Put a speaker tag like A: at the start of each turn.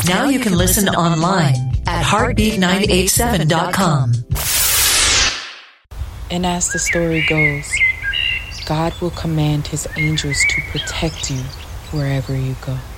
A: Now you can listen online at heartbeat987.com.
B: And as the story goes, God will command his angels to protect you wherever you go.